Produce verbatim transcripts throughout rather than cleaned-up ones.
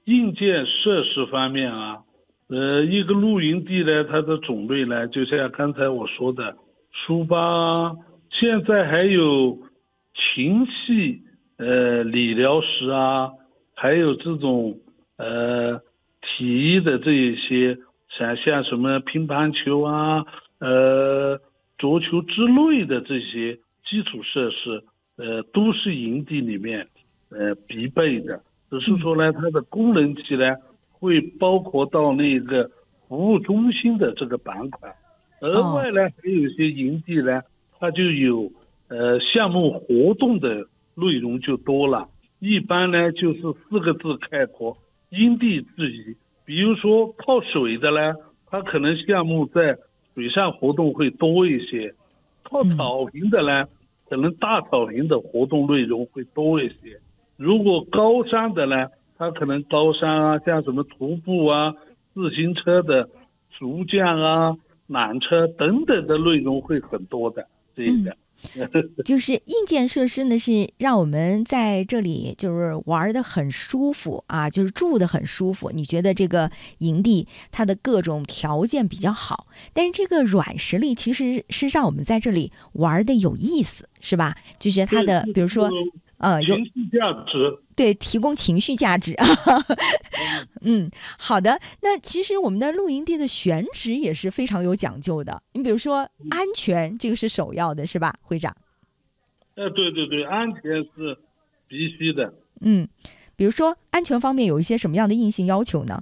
硬件设施方面啊，呃，一个露营地呢，它的种类呢，就像刚才我说的，书吧啊，现在还有琴系呃理疗室啊，还有这种呃体育的这一些，像像什么乒乓球啊，呃足球之类的这些基础设施，呃，都是营地里面呃必备的。只是说呢，它的功能期呢会包括到那个服务中心的这个板块。额外呢，还有一些营地呢，它就有呃项目活动的内容就多了。一般呢就是四个字概括：因地制宜。比如说泡水的呢，它可能项目在水上活动会多一些；泡草坪的呢，可能大草坪的活动内容会多一些。如果高山的呢，它可能高山啊，像什么徒步啊、自行车的竹降啊、缆车等等的内容会很多的。这个、 嗯、就是硬件设施呢，是让我们在这里就是玩的很舒服啊，就是住的很舒服。你觉得这个营地它的各种条件比较好，但是这个软实力其实是让我们在这里玩的有意思，是吧？就是它的，比如说。 呃，有情绪价值， 对，提供情绪价值。嗯，好的。那其实我们的露营地的选址也是非常有讲究的。你比如说安全，这个是首要的，是吧，会长？ 呃，对对对，安全是必须的。 嗯，比如说安全方面有一些什么样的硬性要求呢？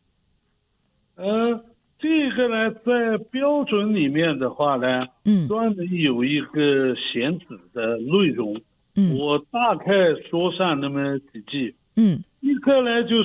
呃，这个呢，在标准里面的话呢， 嗯， 专门有一个选址的内容。 嗯， 我大概说上那么几句。 嗯， 一个呢就是，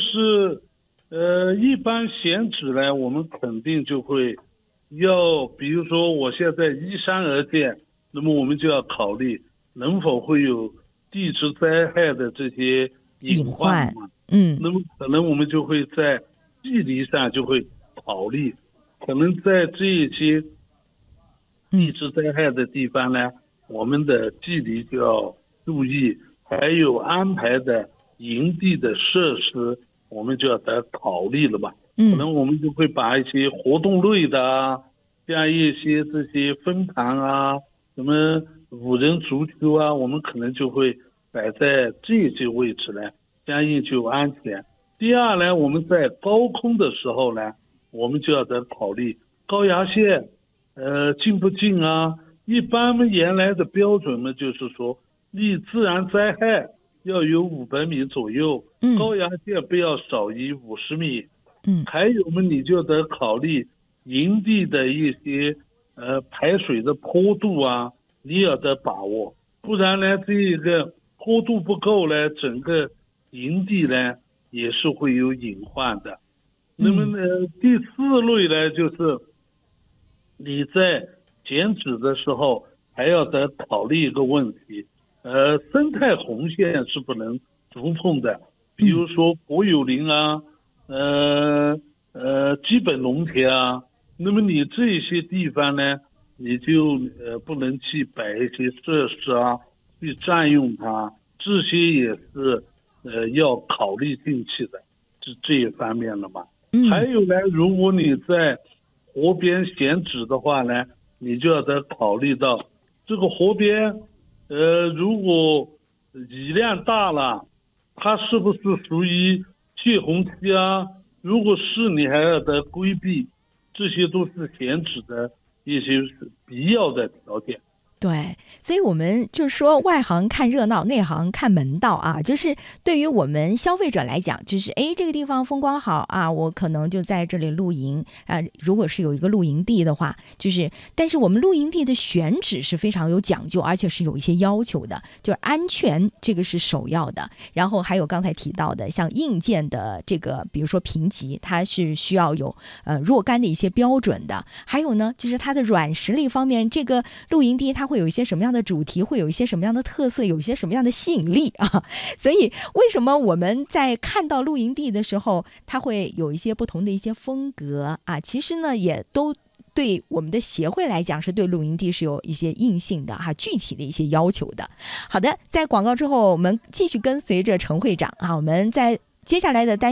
呃，一般选址呢，我们肯定就会要，比如说我现在依山而建，那么我们就要考虑能否会有地质灾害的这些隐患嘛。 嗯， 那么可能我们就会在距离上就会考虑，可能在这些地质灾害的地方呢，嗯、我们的距离就要注意，还有安排的营地的设施，我们就要再考虑了吧。 嗯， 可能我们就会把一些活动类的啊，像一些这些分堂啊，什么五人足球啊，我们可能就会摆在这些位置呢，相应就安全。第二呢，我们在高空的时候呢，我们就要再考虑高压线，呃，近不近啊？一般原来的标准呢，就是说离自然灾害要有五百米左右， 嗯， 高压线不要少于五十米。 嗯， 还有嘛，你就得考虑营地的一些呃排水的坡度啊，你也得把握，不然呢，这个坡度不够呢，整个营地呢也是会有隐患的。那么呢，第四类呢，就是你在选址的时候还要得考虑一个问题，呃，生态红线是不能触碰的，比如说国有林啊，呃呃，基本农田啊，那么你这些地方呢，你就呃不能去摆一些设施啊，去占用它，这些也是呃要考虑进去的，这这一方面了嘛。 嗯， 还有呢，如果你在河边选址的话呢，你就要再考虑到这个河边，呃，如果雨量大了，它是不是属于泄洪期啊？如果是，你还要得规避，这些都是选址的一些必要的条件。 对，所以我们就是说外行看热闹，内行看门道啊。就是对于我们消费者来讲，就是哎，这个地方风光好啊，我可能就在这里露营啊。如果是有一个露营地的话，就是但是我们露营地的选址是非常有讲究，而且是有一些要求的，就是安全这个是首要的。然后还有刚才提到的，像硬件的这个，比如说评级，它是需要有呃若干的一些标准的。还有呢，就是它的软实力方面，这个露营地它会有一些什么样的主题，会有一些什么样的特色，有一些什么样的吸引力啊？所以为什么我们在看到露营地的时候，它会有一些不同的一些风格啊？其实呢，也都对我们的协会来讲，是对露营地是有一些硬性的哈、啊、具体的一些要求的。好的，在广告之后，我们继续跟随着陈会长啊，我们在接下来的单